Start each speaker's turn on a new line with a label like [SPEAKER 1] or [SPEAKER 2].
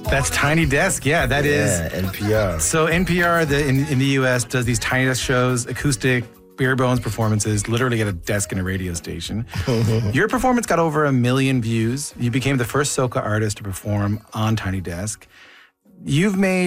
[SPEAKER 1] That's Tiny Desk. Yeah, that is.
[SPEAKER 2] Yeah, NPR.
[SPEAKER 1] So NPR in the U.S. does these Tiny Desk shows, acoustic, bare bones performances, literally at a desk in a radio station. Your performance got over 1 million views. You became the first soca artist to perform on Tiny Desk. You've made